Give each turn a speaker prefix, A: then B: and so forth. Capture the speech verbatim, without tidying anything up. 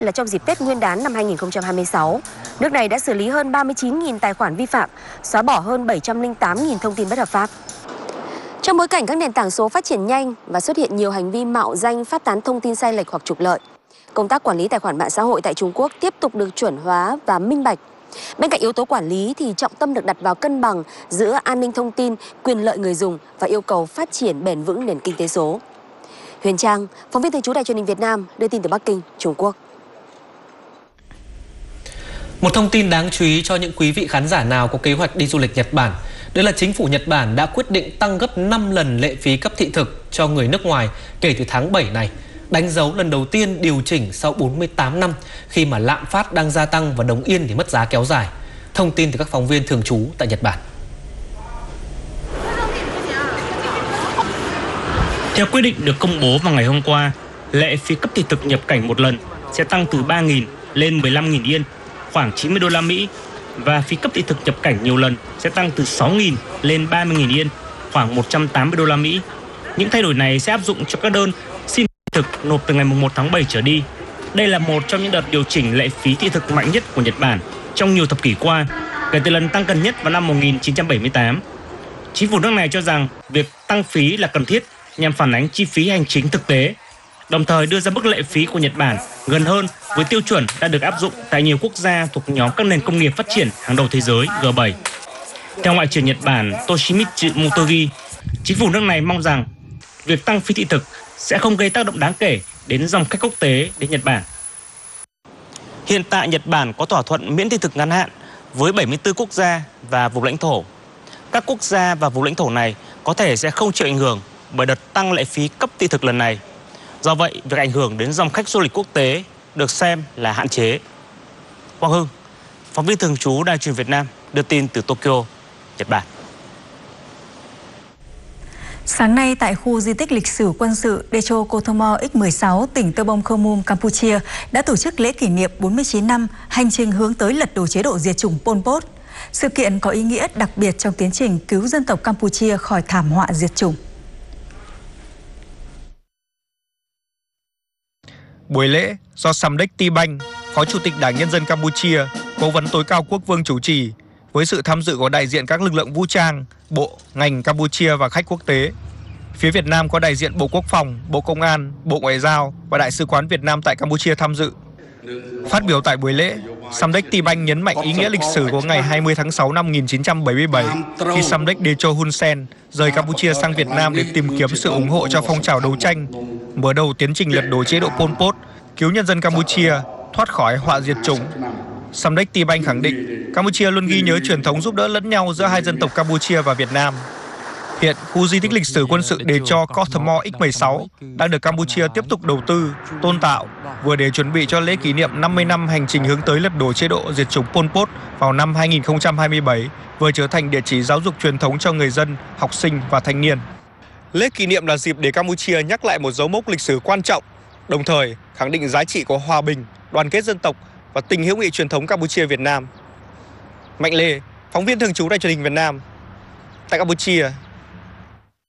A: là trong dịp Tết Nguyên đán năm hai nghìn không trăm hai mươi sáu, nước này đã xử lý hơn ba mươi chín nghìn tài khoản vi phạm, xóa bỏ hơn bảy trăm lẻ tám nghìn thông tin bất hợp pháp. Trong bối cảnh các nền tảng số phát triển nhanh và xuất hiện nhiều hành vi mạo danh phát tán thông tin sai lệch hoặc trục lợi, công tác quản lý tài khoản mạng xã hội tại Trung Quốc tiếp tục được chuẩn hóa và minh bạch. Bên cạnh yếu tố quản lý thì trọng tâm được đặt vào cân bằng giữa an ninh thông tin, quyền lợi người dùng và yêu cầu phát triển bền vững nền kinh tế số. Huyền Trang, phóng viên thường trú Đài Truyền hình Việt Nam đưa tin từ Bắc Kinh, Trung Quốc.
B: Một thông tin đáng chú ý cho những quý vị khán giả nào có kế hoạch đi du lịch Nhật Bản, đó là chính phủ Nhật Bản đã quyết định tăng gấp năm lần lệ phí cấp thị thực cho người nước ngoài kể từ tháng bảy này, đánh dấu lần đầu tiên điều chỉnh sau bốn mươi tám năm khi mà lạm phát đang gia tăng và đồng yên thì mất giá kéo dài. Thông tin từ các phóng viên thường trú tại Nhật Bản.
C: Theo quyết định được công bố vào ngày hôm qua, lệ phí cấp thị thực nhập cảnh một lần sẽ tăng từ ba nghìn lên mười lăm nghìn yên, khoảng chín mươi đô la Mỹ, và phí cấp thị thực nhập cảnh nhiều lần sẽ tăng từ sáu nghìn lên ba mươi nghìn yên, khoảng một trăm tám mươi đô la Mỹ. Những thay đổi này sẽ áp dụng cho các đơn xin thị thực nộp từ ngày mùng một tháng bảy trở đi. Đây là một trong những đợt điều chỉnh lệ phí thị thực mạnh nhất của Nhật Bản trong nhiều thập kỷ qua, kể từ lần tăng gần nhất vào năm một nghìn chín trăm bảy mươi tám. Chính phủ nước này cho rằng việc tăng phí là cần thiết nhằm phản ánh chi phí hành chính thực tế, đồng thời đưa ra mức lệ phí của Nhật Bản gần hơn với tiêu chuẩn đã được áp dụng tại nhiều quốc gia thuộc nhóm các nền công nghiệp phát triển hàng đầu thế giới G bảy. Theo Ngoại trưởng Nhật Bản Toshimitsu Motegi, chính phủ nước này mong rằng việc tăng phí thị thực sẽ không gây tác động đáng kể đến dòng khách quốc tế đến Nhật Bản. Hiện tại Nhật Bản có thỏa thuận miễn thị thực ngắn hạn với bảy mươi tư quốc gia và vùng lãnh thổ. Các quốc gia và vùng lãnh thổ này có thể sẽ không chịu ảnh hưởng bởi đợt tăng lệ phí cấp thị thực lần này. Do vậy, việc ảnh hưởng đến dòng khách du lịch quốc tế được xem là hạn chế. Quang Hưng, phóng viên thường trú Đài Truyền hình Việt Nam đưa tin từ Tokyo, Nhật Bản.
D: Sáng nay tại khu di tích lịch sử quân sự Decho Kotomo X mười sáu, tỉnh Tơ Bông Khơ Mum, Campuchia đã tổ chức lễ kỷ niệm bốn mươi chín năm hành trình hướng tới lật đổ chế độ diệt chủng Pol Pot. Sự kiện có ý nghĩa đặc biệt trong tiến trình cứu dân tộc Campuchia khỏi thảm họa diệt chủng.
E: Buổi lễ do Samdech Tibanh, Phó Chủ tịch Đảng Nhân dân Campuchia, Cố vấn tối cao quốc vương chủ trì, với sự tham dự của đại diện các lực lượng vũ trang, bộ, ngành Campuchia và khách quốc tế. Phía Việt Nam có đại diện Bộ Quốc phòng, Bộ Công an, Bộ Ngoại giao và Đại sứ quán Việt Nam tại Campuchia tham dự. Phát biểu tại buổi lễ, Samdech Tibanh nhấn mạnh ý nghĩa lịch sử của ngày hai mươi tháng sáu năm một nghìn chín trăm bảy mươi bảy khi Samdech Techo Hun Sen rời Campuchia sang Việt Nam để tìm kiếm sự ủng hộ cho phong trào đấu tranh, mở đầu tiến trình lật đổ chế độ Pol Pot, cứu nhân dân Campuchia thoát khỏi họa diệt chủng. Samdech Tibanh khẳng định Campuchia luôn ghi nhớ truyền thống giúp đỡ lẫn nhau giữa hai dân tộc Campuchia và Việt Nam. Hiện, khu di tích lịch sử quân sự Decho Kotomo X mười sáu đang được Campuchia tiếp tục đầu tư, tôn tạo, vừa để chuẩn bị cho lễ kỷ niệm năm mươi năm hành trình hướng tới lật đổ chế độ diệt chủng Pol Pot vào năm hai nghìn không trăm hai mươi bảy, vừa trở thành địa chỉ giáo dục truyền thống cho người dân, học sinh và thanh niên. Lễ kỷ niệm là dịp để Campuchia nhắc lại một dấu mốc lịch sử quan trọng, đồng thời khẳng định giá trị của hòa bình, đoàn kết dân tộc và tình hữu nghị truyền thống Campuchia-Việt Nam. Mạnh Lê, phóng viên thường trú Đài Truyền hình Việt Nam tại Campuchia.